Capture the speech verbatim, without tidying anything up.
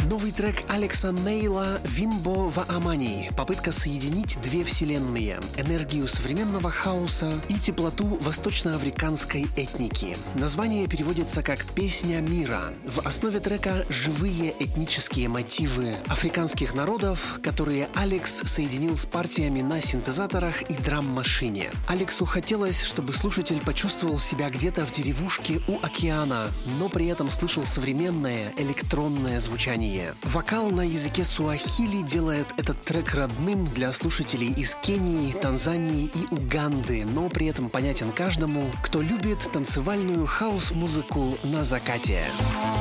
Новый трек Алекса Нейла «Вимбо ва Амани» — попытка соединить две вселенные — энергию современного хаоса и теплоту восточноафриканской этники. Название переводится как «Песня мира». В основе трека живые этнические мотивы африканских народов, которые Алекс соединил с партиями на синтезаторах и драм-машине. Алексу хотелось, чтобы слушатель почувствовал себя где-то в деревушке у океана, но при этом слышал современное электронное звучание. Вокал на языке суахили делает этот трек родным для слушателей из Кении, Танзании и Уганды, но при этом понятен каждому, кто любит танцевальную хаос-музыку на закате.